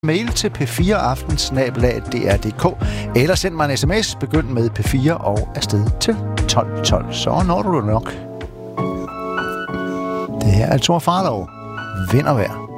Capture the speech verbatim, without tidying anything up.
mail til p fire aften snabel-a d r punktum d k eller send mig en sms, begynd med P fire og afsted til tolv tolv. Så når du det nok. Det her er Thor Farlov. Vind og vejr.